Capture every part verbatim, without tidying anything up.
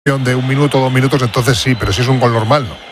de un minuto, dos minutos, entonces sí, pero si es un gol normal, ¿no?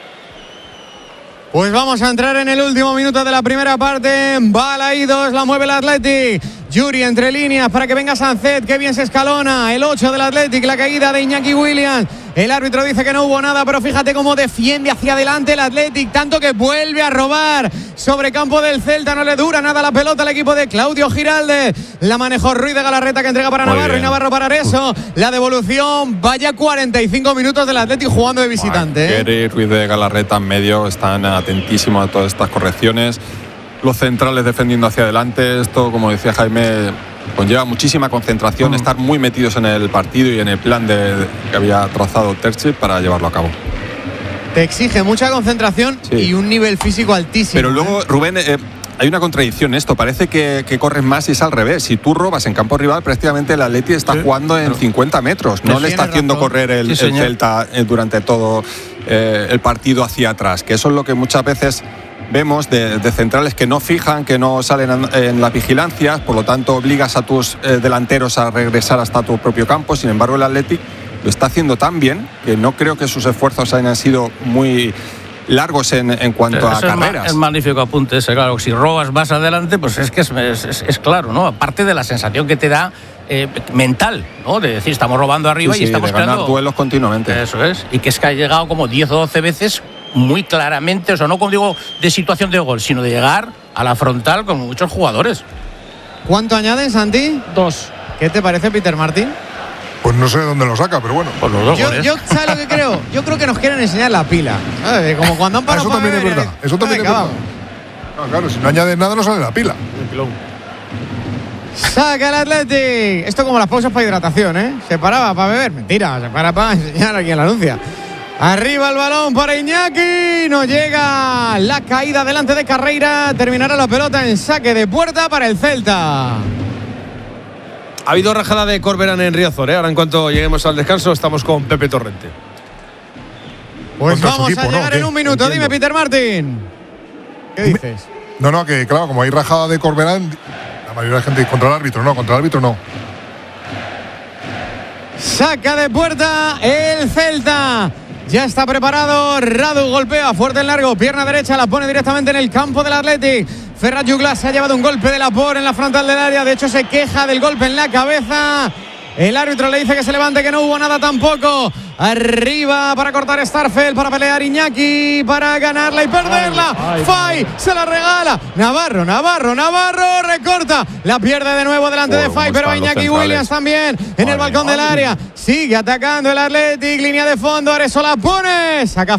Pues vamos a entrar en el último minuto de la primera parte. Balaídos, la mueve el Athletic. Yuri entre líneas para que venga Sancet, que bien se escalona. El ocho del Athletic, la caída de Iñaki Williams. El árbitro dice que no hubo nada, pero fíjate cómo defiende hacia adelante el Athletic, tanto que vuelve a robar sobre campo del Celta. No le dura nada la pelota al equipo de Claudio Giraldes. La manejó Ruiz de Galarreta, que entrega para Muy Navarro bien. Y Navarro para Areso. La devolución, vaya cuarenta y cinco minutos del Athletic jugando de visitante. Gary, ¿eh? Ruiz de Galarreta en medio, están atentísimos a todas estas correcciones. Los centrales defendiendo hacia adelante. Esto, como decía Jaime, conlleva muchísima concentración, mm. estar muy metidos en el partido y en el plan de, de, que había trazado Terzic para llevarlo a cabo. Te exige mucha concentración sí. y un nivel físico altísimo. Pero luego, ¿eh? Rubén, eh, hay una contradicción en esto. Parece que, que corres más y es al revés. Si tú robas en campo rival, prácticamente el Atleti está sí. jugando en cincuenta metros. No le está haciendo razón. correr el, sí, el Celta durante todo eh, el partido hacia atrás. Que eso es lo que muchas veces vemos de, de centrales que no fijan, que no salen en, en la vigilancia, por lo tanto obligas a tus eh, delanteros a regresar hasta tu propio campo. Sin embargo, el Athletic lo está haciendo tan bien que no creo que sus esfuerzos hayan sido muy largos en, en cuanto a Eso carreras. Es, es magnífico apunte ese, claro. Si robas más adelante, pues es que es, es, es claro, ¿no? Aparte de la sensación que te da eh, mental, ¿no? De decir, estamos robando arriba sí, y sí, estamos de ganar creando duelos continuamente. Eso es. Y que es que ha llegado como diez o doce veces muy claramente, o sea, no como digo de situación de gol, sino de llegar a la frontal con muchos jugadores. ¿Cuánto añades, Santi? Dos. ¿Qué te parece, Peter Martín? Pues no sé de dónde lo saca, pero bueno. Pues los dos yo, goles. yo, ¿sabes lo que creo? Yo creo que nos quieren enseñar la pila. ¿Sabes? Como cuando han parado. Eso también es verdad. Eso también es verdad. No, claro, si no añades nada, no sale la pila. Saca el Athletic. Esto como las pausas para hidratación, ¿eh? Se paraba para beber. Mentira, se para para enseñar aquí en la anuncia. Arriba el balón para Iñaki. No llega la caída delante de Carreira. Terminará la pelota en saque de puerta para el Celta. Ha habido rajada de Corberán en Riazor, ¿eh? Ahora en cuanto lleguemos al descanso estamos con Pepe Torrente. Pues vamos equipo, a llegar ¿no? en un minuto. Entiendo. Dime, Peter Martín. ¿Qué dices? No, no, que claro, como hay rajada de Corberán, la mayoría de la gente dice contra el árbitro. No, contra el árbitro no. Saca de puerta el Celta. Ya está preparado. Radu golpea fuerte en largo. Pierna derecha, la pone directamente en el campo del Athletic. Ferran Juglas se ha llevado un golpe de la por en la frontal del área. De hecho, se queja del golpe en la cabeza. El árbitro le dice que se levante, que no hubo nada tampoco. Arriba para cortar Starfelt, para pelear Iñaki, para ganarla y perderla. Ay, ay, Fay se la regala. Navarro, Navarro, Navarro recorta. La pierde de nuevo delante oh, de Fay, pero Iñaki Williams también en ay, el balcón ay, del área. Sigue atacando el Athletic, línea de fondo. Areso la pone, saca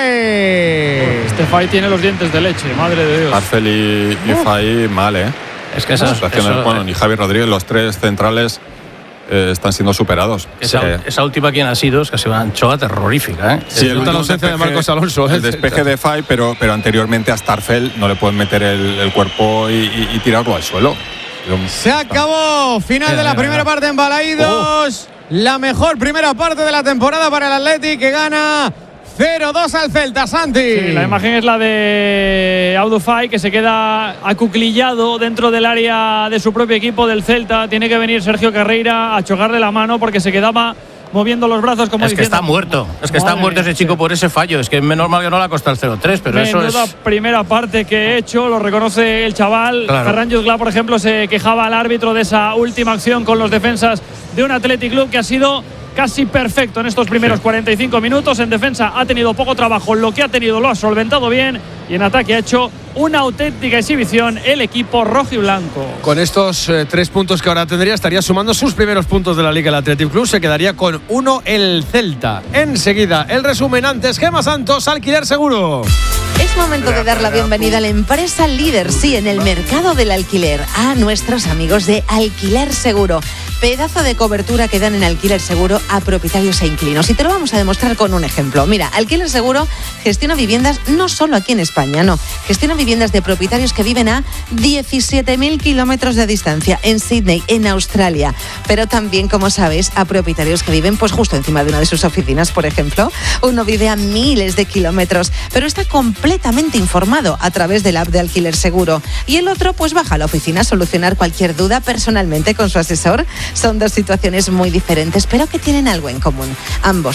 Fay. Este Fay tiene los dientes de leche, madre de Dios. Arcel y, y Fay mal, ¿eh? Es que esas situaciones, bueno, ni Javi Rodríguez, los tres centrales Eh, están siendo superados. Esa, eh, esa última quien ha sido es que ha sido una anchoa terrorífica, ¿eh? Sí, el, el ausencia de Marcos Alonso. El despeje de Fay, pero, pero anteriormente a Starfelt no le pueden meter el, el cuerpo y, y, y tirarlo al suelo. Se acabó. Final de la primera parte en Balaídos. Oh. La mejor primera parte de la temporada para el Athletic, que gana cero dos al Celta, Santi. Sí, la imagen es la de Abdou Fay, que se queda acuclillado dentro del área de su propio equipo del Celta. Tiene que venir Sergio Carreira a chocarle la mano porque se quedaba moviendo los brazos como es diciendo, que está muerto, es que está muerto ese chico sí. por ese fallo. Es que menos mal que no le ha costado el cero tres, pero Menuda eso es primera parte que he hecho, lo reconoce el chaval. Claro. Ferran Juglas, por ejemplo, se quejaba al árbitro de esa última acción con los defensas de un Athletic Club que ha sido casi perfecto en estos primeros sí. cuarenta y cinco minutos. En defensa ha tenido poco trabajo, lo que ha tenido lo ha solventado bien, y en ataque ha hecho una auténtica exhibición el equipo rojo y blanco. Con estos eh, tres puntos que ahora tendría, estaría sumando sus primeros puntos de la Liga el Athletic Club. Se quedaría con uno el Celta. Enseguida, el resumen antes. Gema Santos, Alquiler Seguro. Es momento de dar la bienvenida a la empresa líder, sí, en el mercado del alquiler, a nuestros amigos de Alquiler Seguro. Pedazo de cobertura que dan en Alquiler Seguro a propietarios e inquilinos. Y te lo vamos a demostrar con un ejemplo. Mira, Alquiler Seguro gestiona viviendas no solo aquí en España, no. Gestiona viviendas de propietarios que viven a diecisiete mil kilómetros de distancia, en Sydney, en Australia. Pero también, como sabes, a propietarios que viven pues justo encima de una de sus oficinas, por ejemplo. Uno vive a miles de kilómetros, pero está completamente informado a través del app de Alquiler Seguro. Y el otro pues baja a la oficina a solucionar cualquier duda personalmente con su asesor. Son dos situaciones muy diferentes, pero que tienen algo en común. Ambos